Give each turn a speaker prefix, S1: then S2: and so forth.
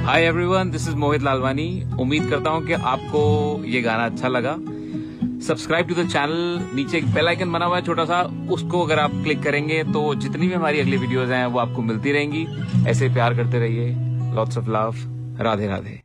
S1: Hi everyone, this is Mohit Lalwani. उम्मीद करता हूं कि आपको ये गाना अच्छा लगा। सब्सक्राइब टू द चैनल, नीचे एक बेल आइकन बना हुआ है छोटा सा, उसको अगर आप क्लिक करेंगे तो जितनी भी हमारी अगली वीडियोज हैं वो आपको मिलती रहेंगी। ऐसे प्यार करते रहिए। Lots of love. Radhe Radhe.